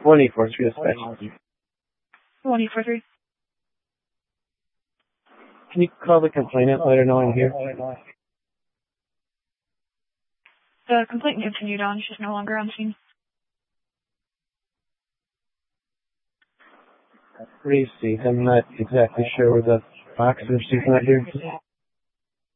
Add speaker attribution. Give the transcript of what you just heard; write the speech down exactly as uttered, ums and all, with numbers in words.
Speaker 1: one eight four three dispatch.
Speaker 2: one eight four three.
Speaker 1: Can you call the complainant? Let her know I'm here.
Speaker 2: The complaint continued on. She's no longer on scene.
Speaker 1: Receipt. I'm not exactly sure where the box is. She's not here.